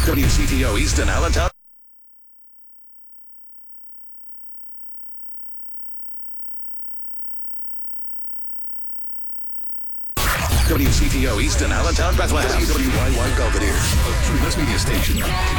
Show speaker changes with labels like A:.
A: WCTO Easton Allentown. WCTO Easton Allentown, Bethlehem. WYY Belvedere, a True West Media Station.